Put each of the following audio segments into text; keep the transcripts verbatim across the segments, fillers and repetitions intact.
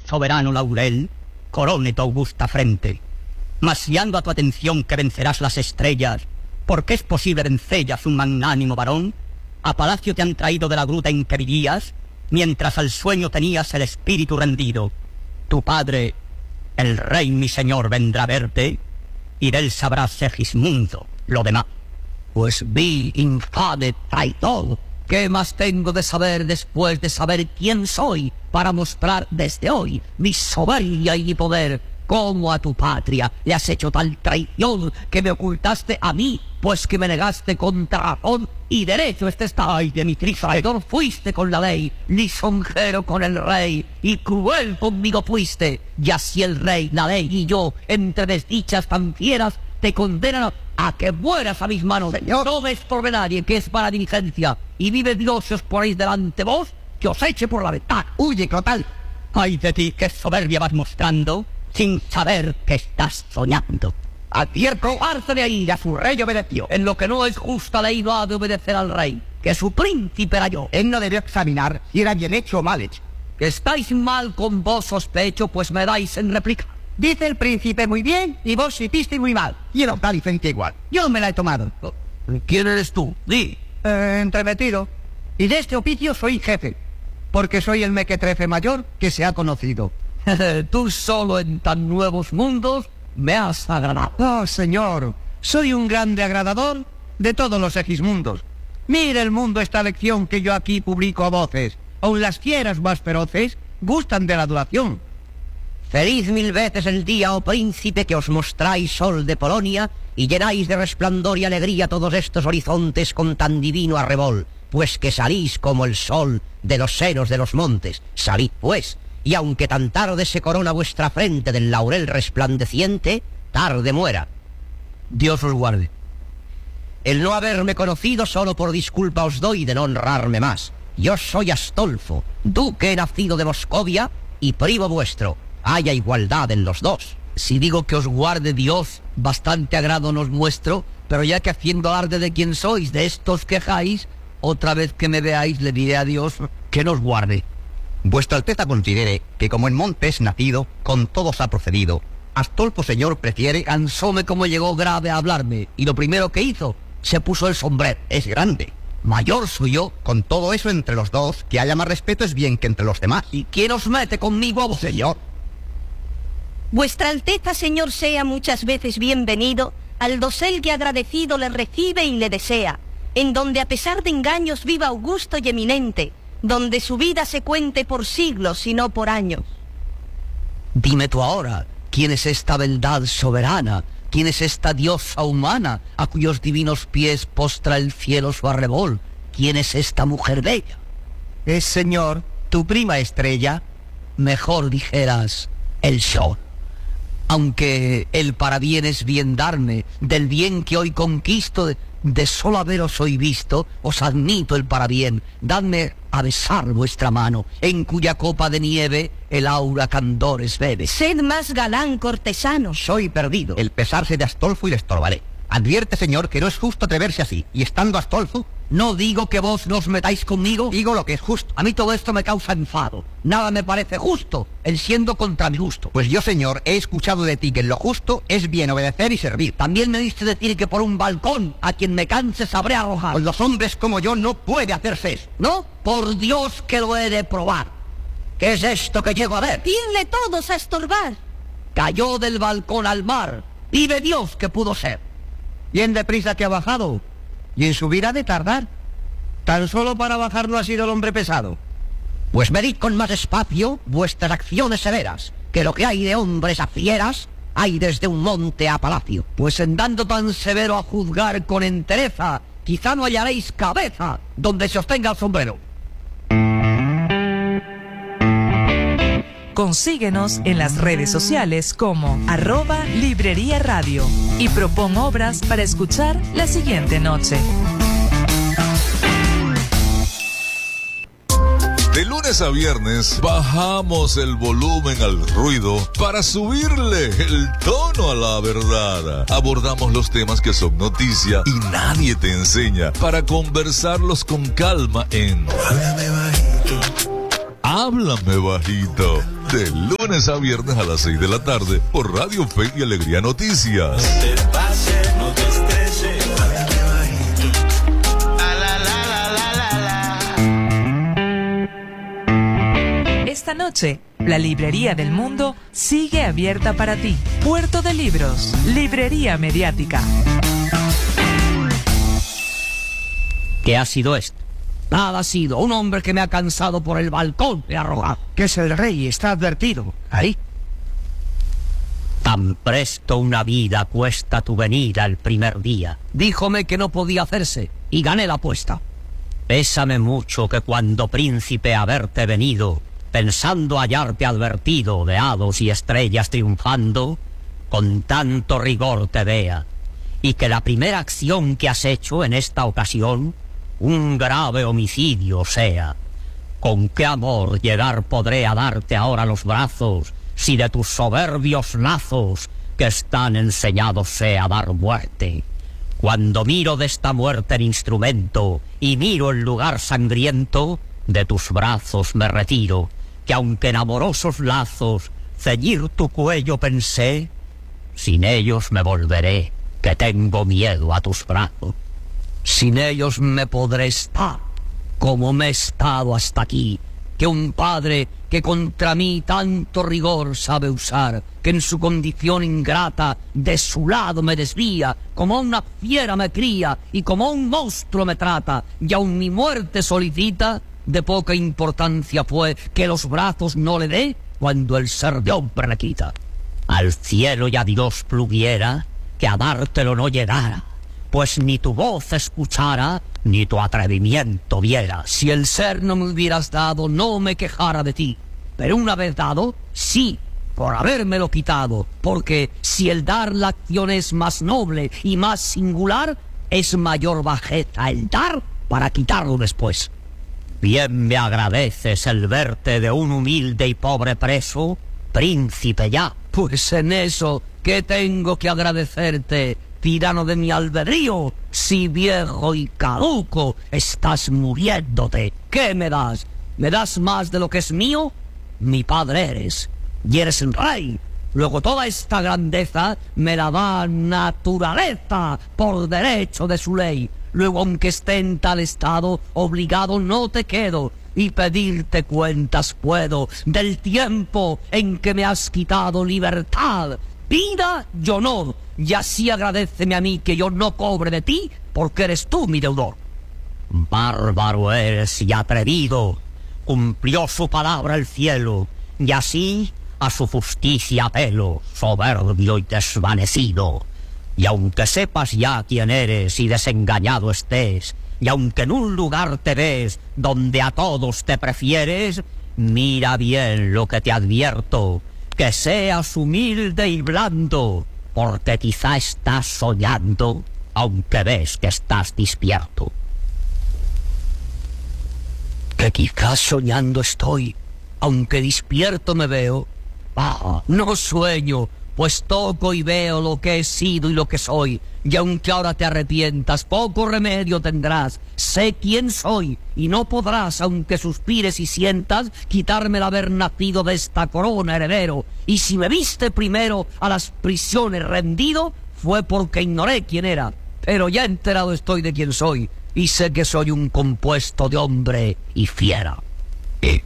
soberano laurel corone tu augusta frente. Mas guiando a tu atención que vencerás las estrellas, porque es posible vencellas un magnánimo varón, a palacio te han traído de la gruta en que vivías, mientras al sueño tenías el espíritu rendido. Tu padre, el rey mi señor, vendrá a verte, y de él sabrás, Segismundo, lo demás. Pues vi, infame traidor, ¿qué más tengo de saber después de saber quién soy, para mostrar desde hoy mi soberbia y mi poder? ¿Cómo a tu patria le has hecho tal traición que me ocultaste a mí, pues que me negaste contra razón y derecho? Este está, ay de mi traidor fuiste con la ley, lisonjero con el rey, y cruel conmigo fuiste. Y así el rey, la ley y yo, entre desdichas tan fieras, te condenan a que mueras a mis manos. Señor, no me estorbe nadie, que es para diligencia, y vive Dios si os ponéis delante vos, que os eche por la ventana. Huye, Clotal. Ay de ti, qué soberbia vas mostrando, sin saber que estás soñando. Advierto, arce de ahí, a su rey obedeció. En lo que no es justa ley no ha de obedecer al rey, que su príncipe era yo. Él no debió examinar si era bien hecho o mal hecho. Que estáis mal con vos sospecho, pues me dais en réplica. Dice el príncipe muy bien y vos hiciste muy mal. Y era tal y frente igual. Yo me la he tomado. ¿Quién eres tú? Di. Eh, entremetido. Y de este oficio soy jefe, porque soy el mequetrefe mayor que se ha conocido. Tú solo en tan nuevos mundos me has agradado. Oh, señor, soy un grande agradador de todos los Segismundos. Mire el mundo esta lección que yo aquí publico a voces. Aun las fieras más feroces gustan de la adoración. Feliz mil veces el día, oh príncipe, que os mostráis sol de Polonia y llenáis de resplandor y alegría todos estos horizontes con tan divino arrebol, pues que salís como el sol de los senos de los montes. Salid, pues, y aunque tan tarde se corona vuestra frente del laurel resplandeciente, tarde muera. Dios os guarde. El no haberme conocido solo por disculpa os doy de no honrarme más. Yo soy Astolfo, duque nacido de Moscovia y privo vuestro. Haya igualdad en los dos. Si digo que os guarde Dios, bastante agrado nos muestro, pero ya que haciendo alarde de quién sois, de estos quejáis, otra vez que me veáis le diré a Dios que nos guarde. Vuestra Alteza considere que como en Montes nacido, con todos ha procedido. Astolfo, señor, prefiere... Cansóme como llegó grave a hablarme, y lo primero que hizo, se puso el sombrero. Es grande. Mayor soy yo. Con todo eso entre los dos, que haya más respeto es bien que entre los demás. ¿Y quién os mete conmigo a vos? Señor. Vuestra Alteza, señor, sea muchas veces bienvenido al dosel que agradecido le recibe y le desea, en donde a pesar de engaños viva augusto y eminente, donde su vida se cuente por siglos y no por años. Dime tú ahora, ¿quién es esta beldad soberana? ¿Quién es esta diosa humana a cuyos divinos pies postra el cielo su arrebol? ¿Quién es esta mujer bella? Es, señor, tu prima estrella. Mejor dijeras, el sol. Aunque el parabién es bien darme, del bien que hoy conquisto, de, de solo haberos hoy visto, os admito el parabién. Dadme a besar vuestra mano, en cuya copa de nieve el aura candores bebe. Sed más galán, cortesano. Soy perdido. El pesarse de Astolfo y le estorbaré. Advierte, señor, que no es justo atreverse así. Y estando Astolfo... No digo que vos no os metáis conmigo. Digo lo que es justo. A mí todo esto me causa enfado. Nada me parece justo, el siendo contra mi gusto. Pues yo, señor, he escuchado de ti que en lo justo es bien obedecer y servir. También me diste decir que por un balcón a quien me canse sabré arrojar. Con los hombres como yo no puede hacerse eso. ¿No? Por Dios que lo he de probar. ¿Qué es esto que llego a ver? Irle todos a estorbar. Cayó del balcón al mar. Vive Dios que pudo ser. Bien deprisa que ha bajado. Y en subir ha de tardar. Tan solo para bajar no ha sido el hombre pesado. Pues medid con más espacio vuestras acciones severas, que lo que hay de hombres a fieras, hay desde un monte a palacio. Pues en dando tan severo a juzgar con entereza, quizá no hallaréis cabeza donde se os tenga el sombrero. Consíguenos en las redes sociales como arroba Librería Radio y propon obras para escuchar la siguiente noche. De lunes a viernes bajamos el volumen al ruido para subirle el tono a la verdad. Abordamos los temas que son noticia y nadie te enseña para conversarlos con calma en Háblame bajito. Háblame bajito. De lunes a viernes a las seis de la tarde por Radio Fe y Alegría Noticias. No te pases, no te estreses. Esta noche, la Librería del Mundo sigue abierta para ti. Puerto de Libros, Librería Mediática. ¿Qué ha sido esto? Nada ha sido, un hombre que me ha cansado por el balcón de arrojar. Que es el rey, está advertido. Ahí. Tan presto una vida cuesta tu venida el primer día. Díjome que no podía hacerse y gané la apuesta. Pésame mucho que cuando príncipe haberte venido, pensando hallarte advertido de hados y estrellas triunfando, con tanto rigor te vea, y que la primera acción que has hecho en esta ocasión un grave homicidio sea. ¿Con qué amor llegar podré a darte ahora los brazos, si de tus soberbios lazos que están enseñados sea dar muerte? Cuando miro de esta muerte el instrumento y miro el lugar sangriento, de tus brazos me retiro, que aunque en amorosos lazos ceñir tu cuello pensé, sin ellos me volveré, que tengo miedo a tus brazos. Sin ellos me podré estar, como me he estado hasta aquí, que un padre que contra mí tanto rigor sabe usar, que en su condición ingrata de su lado me desvía, como una fiera me cría y como un monstruo me trata, y aun mi muerte solicita, de poca importancia fue que los brazos no le dé cuando el ser de hombre le quita. Al cielo y a Dios pluguiera que a dártelo no llegara, pues ni tu voz escuchara, ni tu atrevimiento viera. Si el ser no me hubieras dado, no me quejara de ti, pero una vez dado, sí, por habérmelo quitado, porque si el dar la acción es más noble y más singular, es mayor bajeza el dar para quitarlo después. Bien me agradeces el verte de un humilde y pobre preso, príncipe ya. Pues en eso, ¿qué tengo que agradecerte, tirano de mi albedrío? Si viejo y caduco estás muriéndote, ¿qué me das? ¿Me das más de lo que es mío? Mi padre eres, y eres el rey. Luego toda esta grandeza me la da naturaleza por derecho de su ley. Luego, aunque esté en tal estado, obligado no te quedo, y pedirte cuentas puedo del tiempo en que me has quitado libertad, vida y honor, y así agradéceme a mí que yo no cobre de ti, porque eres tú mi deudor. Bárbaro eres y atrevido, cumplió su palabra el cielo, y así a su justicia apelo, soberbio y desvanecido. Y aunque sepas ya quién eres y desengañado estés, y aunque en un lugar te ves donde a todos te prefieres, mira bien lo que te advierto, que seas humilde y blando, porque quizá estás soñando, aunque ves que estás despierto. Que quizás soñando estoy, aunque despierto me veo. Ah, no sueño, pues toco y veo lo que he sido y lo que soy, y aunque ahora te arrepientas, poco remedio tendrás. Sé quién soy, y no podrás, aunque suspires y sientas, quitarme el haber nacido de esta corona, heredero. Y si me viste primero a las prisiones rendido, fue porque ignoré quién era. Pero ya enterado estoy de quién soy, y sé que soy un compuesto de hombre y fiera. ¿Eh?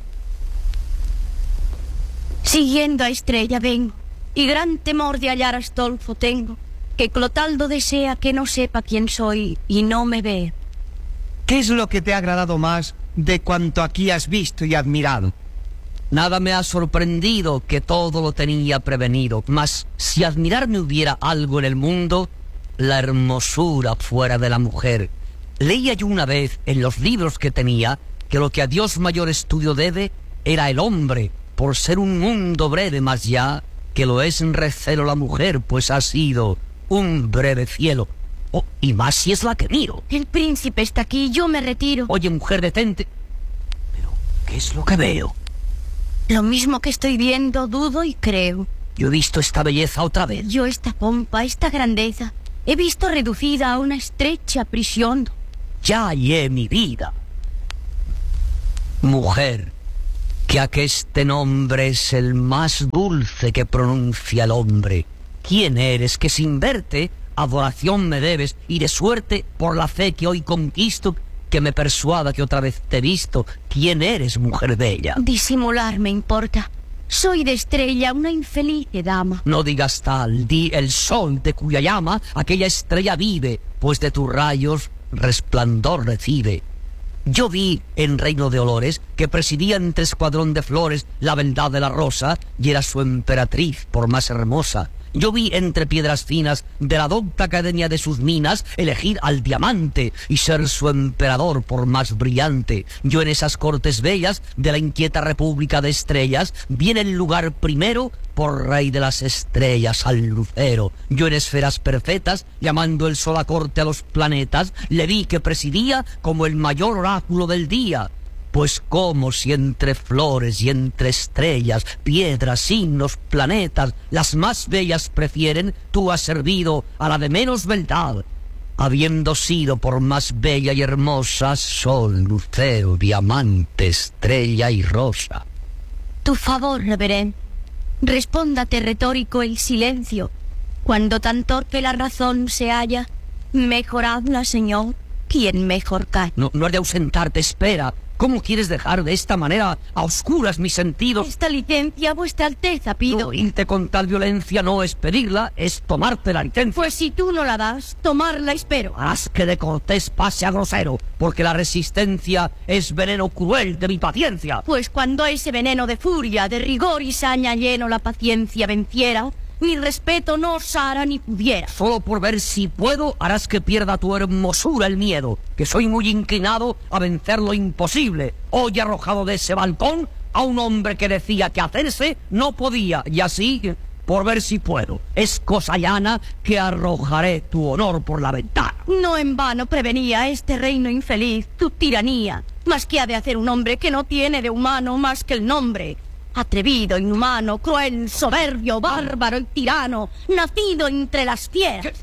Siguiendo a Estrella vengo, y gran temor de hallar a Astolfo tengo, que Clotaldo desea que no sepa quién soy y no me vea. ¿Qué es lo que te ha agradado más de cuanto aquí has visto y admirado? Nada me ha sorprendido, que todo lo tenía prevenido, mas si admirarme hubiera algo en el mundo, la hermosura fuera de la mujer. Leía yo una vez en los libros que tenía que lo que a Dios mayor estudio debe era el hombre, por ser un mundo breve, más ya que lo es en recelo la mujer, pues ha sido un breve cielo. Oh, y más si es la que miro. El príncipe está aquí, yo me retiro. Oye, mujer, detente. Pero, ¿qué es lo que veo? Lo mismo que estoy viendo, dudo y creo. Yo he visto esta belleza otra vez. Yo esta pompa, esta grandeza, he visto reducida a una estrecha prisión. Ya hallé mi vida. Mujer, que aqueste nombre es el más dulce que pronuncia el hombre. ¿Quién eres que sin verte adoración me debes y de suerte por la fe que hoy conquisto que me persuada que otra vez te he visto? ¿Quién eres, mujer bella? Disimular me importa. Soy de Estrella, una infeliz dama. No digas tal, di el sol de cuya llama aquella estrella vive, pues de tus rayos resplandor recibe. Yo vi en Reino de Olores que presidía entre escuadrón de flores la beldad de la rosa y era su emperatriz por más hermosa. Yo vi entre piedras finas de la docta academia de sus minas elegir al diamante y ser su emperador por más brillante. Yo en esas cortes bellas de la inquieta república de estrellas vi en el lugar primero por rey de las estrellas al lucero. Yo en esferas perfectas, llamando el sol a corte a los planetas, le vi que presidía como el mayor oráculo del día. Pues como si entre flores y entre estrellas, piedras, signos, planetas, las más bellas prefieren, tú has servido a la de menos beldad, habiendo sido por más bella y hermosa sol, lucero, diamante, estrella y rosa. Tu favor, reverend. Respóndate retórico el silencio. Cuando tan torpe la razón se halla, mejoradla, señor, quien mejor cae. No, no has de ausentarte, espera. ¿Cómo quieres dejar de esta manera a oscuras mis sentidos? Esta licencia, vuestra alteza, pido. No irte con tal violencia no es pedirla, es tomarte la licencia. Pues si tú no la das, tomarla espero. Haz que de cortés pase a grosero, porque la resistencia es veneno cruel de mi paciencia. Pues cuando ese veneno de furia, de rigor y saña lleno la paciencia venciera, mi respeto no osara ni pudiera. Solo por ver si puedo harás que pierda tu hermosura el miedo, que soy muy inclinado a vencer lo imposible. Hoy he arrojado de ese balcón a un hombre que decía que hacerse no podía, y así, por ver si puedo, es cosa llana que arrojaré tu honor por la ventana. No en vano prevenía este reino infeliz tu tiranía, más que ha de hacer un hombre que no tiene de humano más que el nombre. Atrevido, inhumano, cruel, soberbio, bárbaro y tirano, nacido entre las fieras.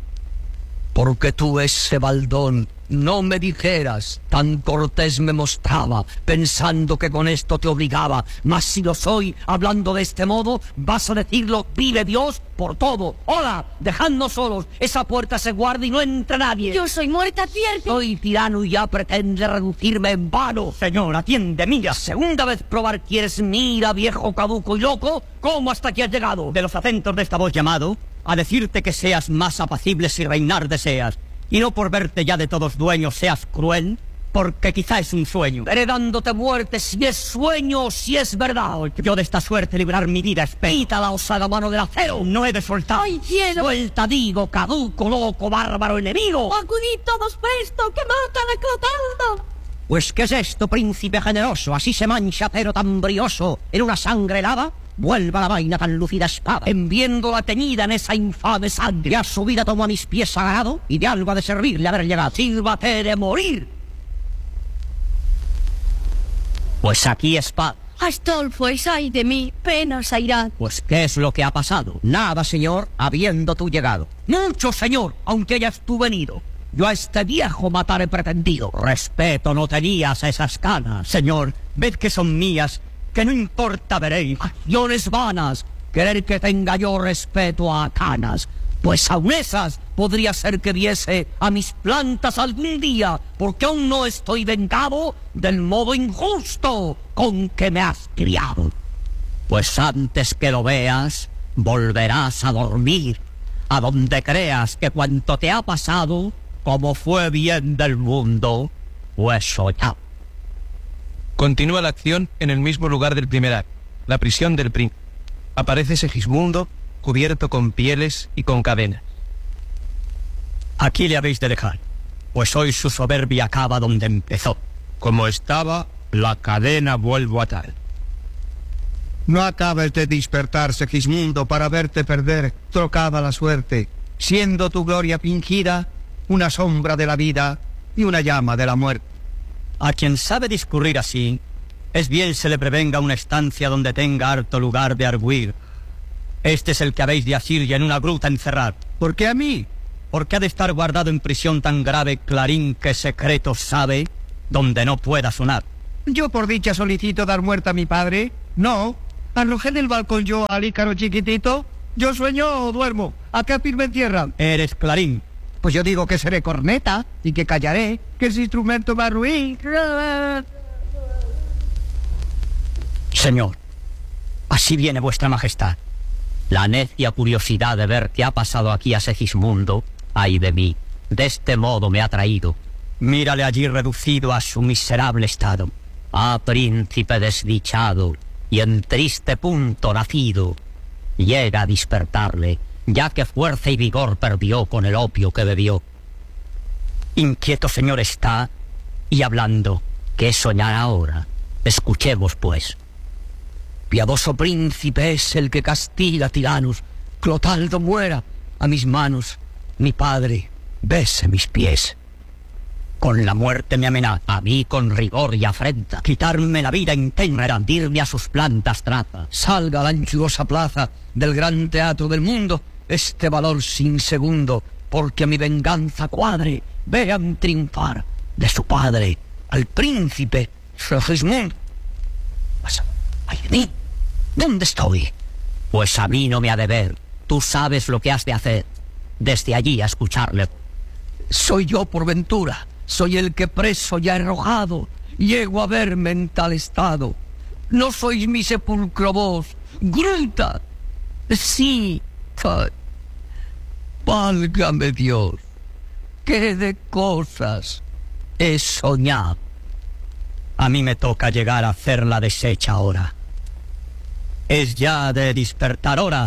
Porque tú ese baldón no me dijeras, tan cortés me mostraba, pensando que con esto te obligaba. Mas si lo soy, hablando de este modo, vas a decirlo, vive Dios por todo. ¡Hola! Dejadnos solos, esa puerta se guarda y no entra nadie. Yo soy muerta, cierto. Soy tirano y ya pretende reducirme en vano. Señor, atiende, mira. Segunda vez probar quieres, mira, viejo caduco y loco, ¿cómo hasta aquí has llegado? De los acentos de esta voz llamado, a decirte que seas más apacible si reinar deseas, y no por verte ya de todos dueños seas cruel, porque quizá es un sueño. Veré dándote muerte si es sueño o si es verdad. Yo de esta suerte librar mi vida espero. Quita la osada mano del acero. No he de soltar. ¡Ay, cielo! Suelta, digo, caduco, loco, bárbaro, enemigo. ¡Acudid todos presto, que matan a Clotaldo! Pues, ¿qué es esto, príncipe generoso? Así se mancha acero tan brioso en una sangre helada. Vuelva la vaina tan lucida espada, en viéndola teñida en esa infame sangre. Ya su vida tomó a mis pies sagrado, y de algo ha de servirle haber llegado. Sírvate de morir. Pues aquí espada. Astolfo, es ay de mí, penas airán. Pues, ¿qué es lo que ha pasado? Nada, señor, habiendo tú llegado. Mucho, señor, aunque hayas tú venido. Yo a este viejo matar he pretendido. Respeto no tenías a esas canas. Señor, ved que son mías, que no importa veréis. Acciones vanas, querer que tenga yo respeto a canas. Pues aun esas podría ser que diese a mis plantas algún día, porque aún no estoy vengado del modo injusto con que me has criado. Pues antes que lo veas, volverás a dormir, a donde creas que cuanto te ha pasado, como fue bien del mundo, pues soñado. Continúa la acción en el mismo lugar del primer acto, la prisión del príncipe. Aparece Segismundo, cubierto con pieles y con cadenas. Aquí le habéis de dejar, pues hoy su soberbia acaba donde empezó. Como estaba, la cadena vuelvo a atar. No acabes de despertar, Segismundo, para verte perder trocada la suerte, siendo tu gloria fingida una sombra de la vida y una llama de la muerte. A quien sabe discurrir así, es bien se le prevenga una estancia donde tenga harto lugar de arguir. Este es el que habéis de asir y en una gruta encerrar. ¿Por qué a mí? Porque ha de estar guardado en prisión tan grave clarín que secretos sabe, donde no pueda sonar. Yo por dicha solicito dar muerte a mi padre. No, arrojé del balcón yo al Ícaro chiquitito. Yo sueño o duermo. ¿A qué firme en tierra? Eres Clarín. Pues yo digo que seré corneta y que callaré, que ese instrumento va a ruir. Señor, así viene vuestra majestad. La necia curiosidad de ver qué ha pasado aquí a Segismundo, ay de mí, de este modo me ha traído. Mírale allí reducido a su miserable estado. Ah, príncipe desdichado, y en triste punto nacido. Llega a despertarle, ya que fuerza y vigor perdió con el opio que bebió. Inquieto señor está, y hablando, ¿qué soñar ahora? Escuchemos, pues. Piadoso príncipe es el que castiga tiranos. Clotaldo muera a mis manos. Mi padre bese mis pies. Con la muerte me amenaza, a mí con rigor y afrenta. Quitarme la vida entera, rendirme a sus plantas traza. Salga a la anchurosa plaza del gran teatro del mundo este valor sin segundo, porque a mi venganza cuadre. Vean triunfar de su padre al príncipe Segismundo. ¡Ay de mí! ¿Dónde estoy? Pues a mí no me ha de ver. Tú sabes lo que has de hacer. Desde allí a escucharle. Soy yo por ventura. Soy el que preso ya arrojado. Llego a verme en tal estado. No sois mi sepulcro vos. Gruta. Sí. Ay. Válgame Dios. Qué de cosas he soñado. A mí me toca llegar a hacer la deshecha ahora. ¿Es ya de despertar hora?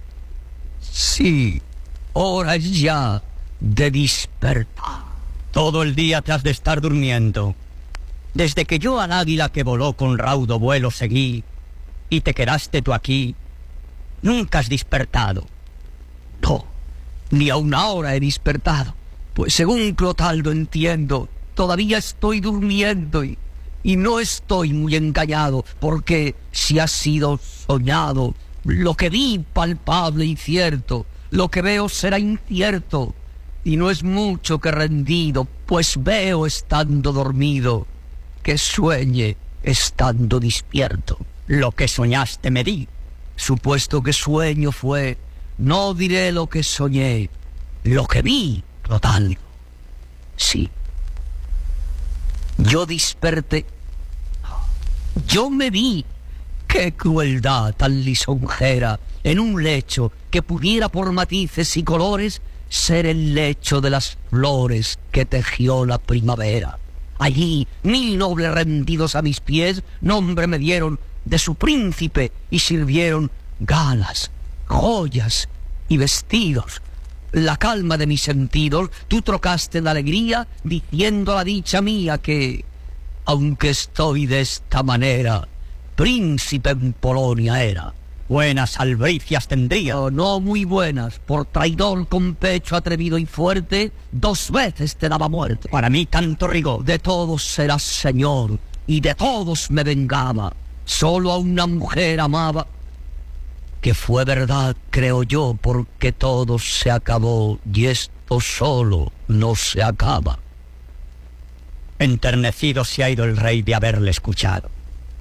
Sí, hora es ya de despertar. Todo el día te has de estar durmiendo. Desde que yo al águila que voló con raudo vuelo seguí, y te quedaste tú aquí, nunca has despertado. No, ni a una hora he despertado, pues según Clotaldo entiendo, todavía estoy durmiendo y... Y no estoy muy engañado, porque si ha sido soñado, lo que vi palpable y cierto, lo que veo será incierto, y no es mucho que rendido, pues veo estando dormido, que sueñe estando despierto. Lo que soñaste me di. Supuesto que sueño fue, no diré lo que soñé, lo que vi, Clotaldo. Sí. Yo desperté. Yo me vi. Qué crueldad tan lisonjera en un lecho que pudiera por matices y colores ser el lecho de las flores que tejió la primavera. Allí mil nobles rendidos a mis pies nombre me dieron de su príncipe y sirvieron galas, joyas y vestidos. La calma de mis sentidos tú trocaste en alegría, diciendo a la dicha mía que, aunque estoy de esta manera, príncipe en Polonia era. Buenas albricias tendría. No, no muy buenas. Por traidor con pecho atrevido y fuerte, dos veces te daba muerte. Para mí tanto rigor. De todos serás señor, y de todos me vengaba. Solo a una mujer amaba, que fue verdad, creo yo, porque todo se acabó y esto solo no se acaba. Enternecido se ha ido el rey de haberle escuchado.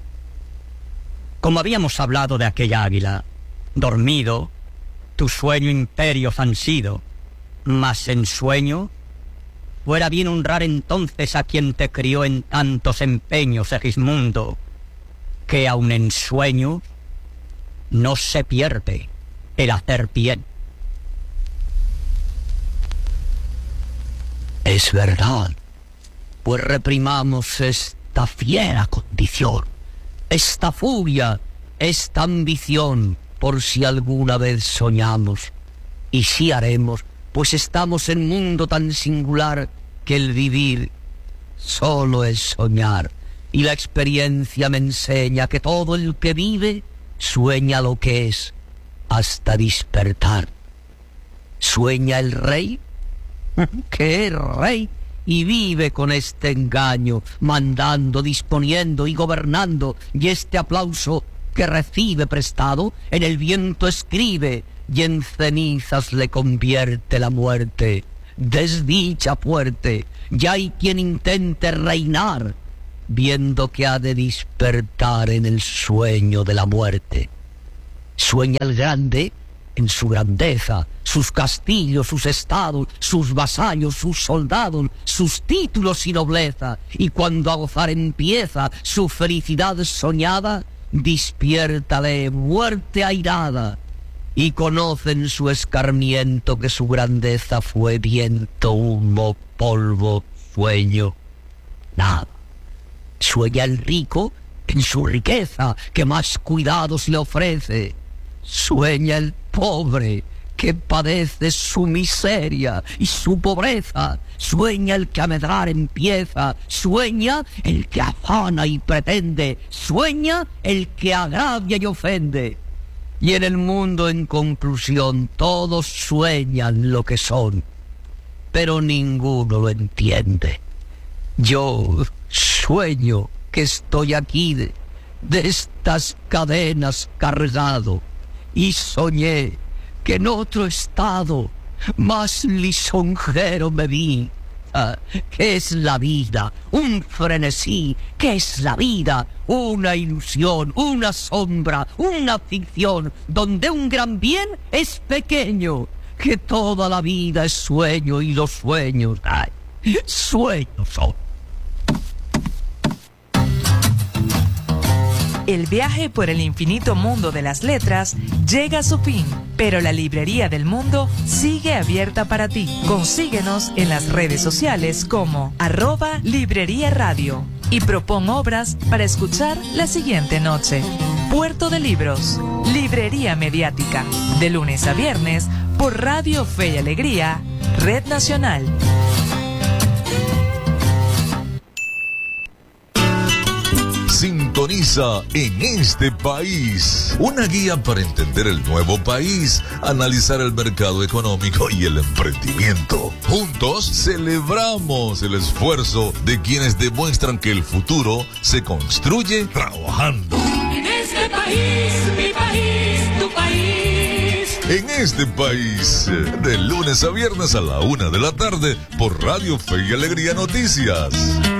Como habíamos hablado de aquella águila, dormido, tu sueño imperios han sido, mas en sueño, fuera bien honrar entonces a quien te crió en tantos empeños, Segismundo, que aun en sueño no se pierde el hacer bien. Es verdad, pues reprimamos esta fiera condición, esta furia, esta ambición, por si alguna vez soñamos. Y si haremos, pues estamos en mundo tan singular que el vivir solo es soñar. Y la experiencia me enseña que todo el que vive sueña lo que es hasta despertar. ¿Sueña el rey? ¿Qué es rey? Y vive con este engaño, mandando, disponiendo y gobernando, y este aplauso que recibe prestado, en el viento escribe, y en cenizas le convierte la muerte. Desdicha fuerte, ya hay quien intente reinar, viendo que ha de despertar en el sueño de la muerte. Sueña el grande en su grandeza, sus castillos, sus estados, sus vasallos, sus soldados, sus títulos y nobleza, y cuando a gozar empieza su felicidad soñada, despiértale muerte airada, y conoce en su escarmiento que su grandeza fue viento, humo, polvo, sueño, nada. Sueña el rico en su riqueza, que más cuidados le ofrece. Sueña el pobre, que padece su miseria y su pobreza. Sueña el que a medrar empieza. Sueña el que afana y pretende. Sueña el que agravia y ofende. Y en el mundo, en conclusión, todos sueñan lo que son, pero ninguno lo entiende. Yo sueño que estoy aquí de, de estas cadenas cargado, y soñé que en otro estado más lisonjero me vi. Ah, ¿qué es la vida? Un frenesí. ¿Qué es la vida? Una ilusión, una sombra, una ficción, donde un gran bien es pequeño, que toda la vida es sueño y los sueños, ay, sueños son. El viaje por el infinito mundo de las letras llega a su fin, pero la librería del mundo sigue abierta para ti. Consíguenos en las redes sociales como arroba librería radio y propon obras para escuchar la siguiente noche. Puerto de Libros, Librería Mediática, de lunes a viernes por Radio Fe y Alegría, Red Nacional. Sintoniza En Este País, una guía para entender el nuevo país, analizar el mercado económico y el emprendimiento. Juntos celebramos el esfuerzo de quienes demuestran que el futuro se construye trabajando. En este país, mi país, tu país. En Este País, de lunes a viernes a la una de la tarde por Radio Fe y Alegría Noticias.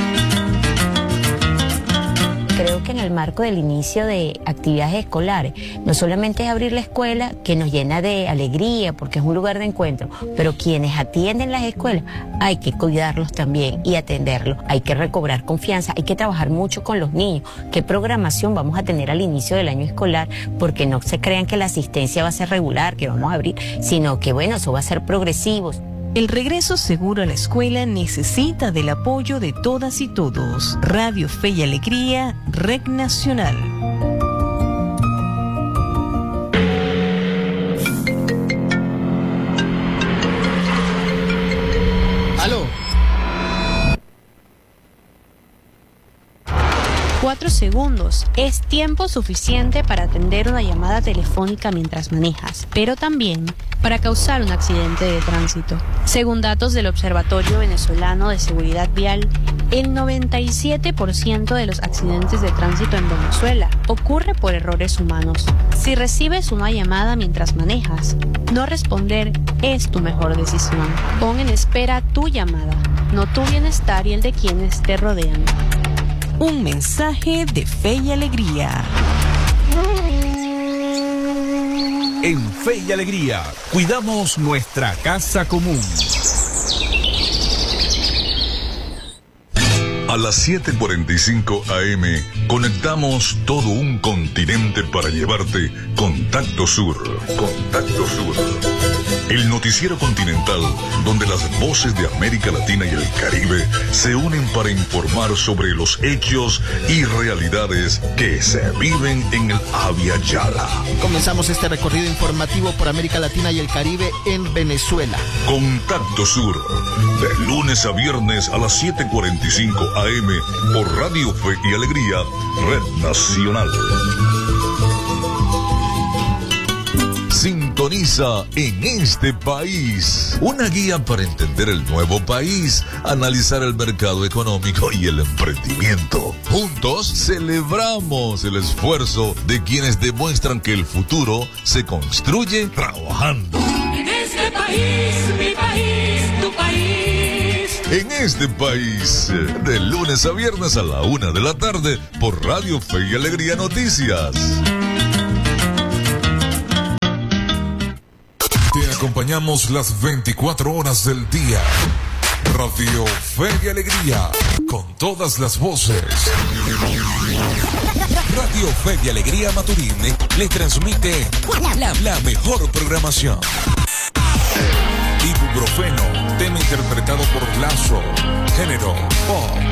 Creo que en el marco del inicio de actividades escolares, no solamente es abrir la escuela, que nos llena de alegría porque es un lugar de encuentro, pero quienes atienden las escuelas hay que cuidarlos también y atenderlos, hay que recobrar confianza, hay que trabajar mucho con los niños, qué programación vamos a tener al inicio del año escolar, porque no se crean que la asistencia va a ser regular, que vamos a abrir, sino que bueno, eso va a ser progresivo. El regreso seguro a la escuela necesita del apoyo de todas y todos. Radio Fe y Alegría, Red Nacional. ¿Aló? Cuatro segundos es tiempo suficiente para atender una llamada telefónica mientras manejas, pero también para causar un accidente de tránsito. Según datos del Observatorio Venezolano de Seguridad Vial, el noventa y siete por ciento de los accidentes de tránsito en Venezuela ocurre por errores humanos. Si recibes una llamada mientras manejas, no responder es tu mejor decisión. Pon en espera tu llamada, no tu bienestar y el de quienes te rodean. Un mensaje de Fe y Alegría. En Fe y Alegría, cuidamos nuestra casa común. A las siete cuarenta y cinco A M, conectamos todo un continente para llevarte Contacto Sur. Contacto Sur. El noticiero continental, donde las voces de América Latina y el Caribe se unen para informar sobre los hechos y realidades que se viven en el Abya Yala. Comenzamos este recorrido informativo por América Latina y el Caribe en Venezuela. Contacto Sur, de lunes a viernes a las siete cuarenta y cinco A M por Radio Fe y Alegría, Red Nacional. Sintoniza En Este País, una guía para entender el nuevo país, analizar el mercado económico y el emprendimiento. Juntos celebramos el esfuerzo de quienes demuestran que el futuro se construye trabajando. En este país, mi país, tu país. en este país. De lunes a viernes a la una de la tarde por Radio Fe y Alegría Noticias. Te acompañamos las veinticuatro horas del día. Radio Fe y Alegría, con todas las voces. Radio Fe y Alegría Maturín le transmite la, la mejor programación. Ibuprofeno, tema interpretado por Lazo, género pop.